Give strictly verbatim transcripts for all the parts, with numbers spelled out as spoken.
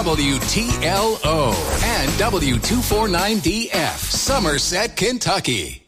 W T L O and W two forty-nine D F, Somerset, Kentucky.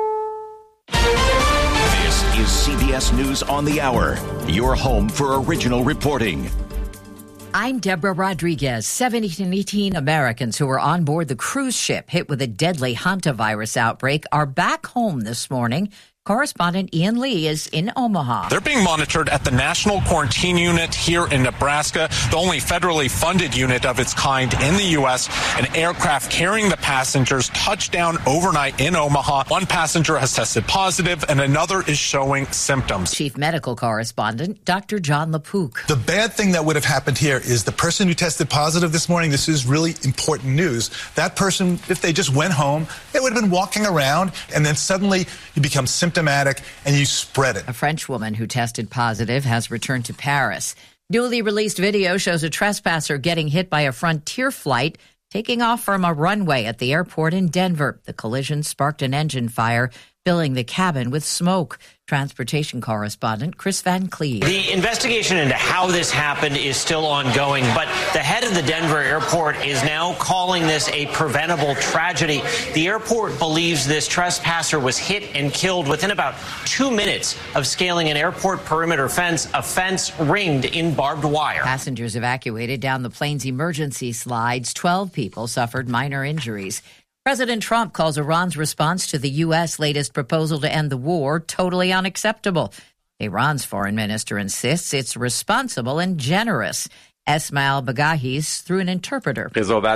This is C B S News on the Hour, your home for original reporting. I'm Deborah Rodriguez. seventeen, eighteen Americans who were on board the cruise ship hit with a deadly hantavirus outbreak are back home this morning. Correspondent Ian Lee is in Omaha. They're being monitored at the National Quarantine Unit here in Nebraska, the only federally funded unit of its kind in the U S. An aircraft carrying the passengers touched down overnight in Omaha. One passenger has tested positive and another is showing symptoms. Chief Medical Correspondent Doctor John LaPook. The bad thing that would have happened here is the person who tested positive this morning, this is really important news. That person, if they just went home, they would have been walking around and then suddenly you become symptomatic. And you spread it. A French woman who tested positive has returned to Paris. Newly released video shows a trespasser getting hit by a Frontier flight taking off from a runway at the airport in Denver. The collision sparked an engine fire, filling the cabin with smoke. Transportation correspondent Chris Van Cleve. The investigation into how this happened is still ongoing, but the head of the Denver airport is now calling this a preventable tragedy. The airport believes this trespasser was hit and killed within about two minutes of scaling an airport perimeter fence, a fence ringed in barbed wire. Passengers evacuated down the plane's emergency slides. Twelve people suffered minor injuries. President Trump calls Iran's response to the U S latest proposal to end the war totally unacceptable. Iran's foreign minister insists it's responsible and generous. Esmail Baghahi's through an interpreter.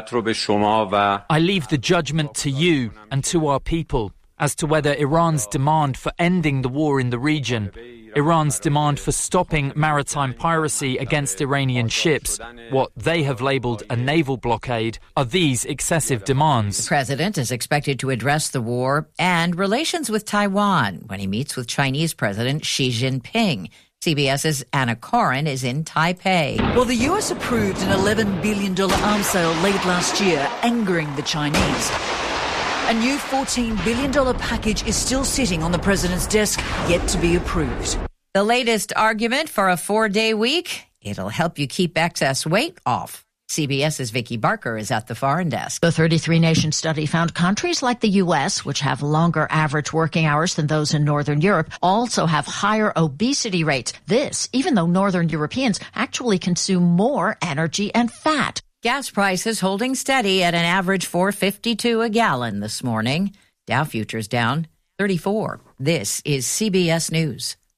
I leave the judgment to you and to our people as to whether Iran's demand for ending the war in the region, Iran's demand for stopping maritime piracy against Iranian ships, what they have labelled a naval blockade, are these excessive demands. The president is expected to address the war and relations with Taiwan when he meets with Chinese President Xi Jinping. CBS's Anna Corin is in Taipei. Well, the U S approved an eleven billion dollars arms sale late last year, angering the Chinese. A new fourteen billion dollars package is still sitting on the president's desk, yet to be approved. The latest argument for a four-day week? It'll help you keep excess weight off. CBS's Vicki Barker is at the foreign desk. The thirty-three nation study found countries like the U S, which have longer average working hours than those in Northern Europe, also have higher obesity rates. This, even though Northern Europeans actually consume more energy and fat. Gas prices holding steady at an average four dollars and fifty-two cents a gallon this morning. Dow futures down thirty-four. This is C B S News.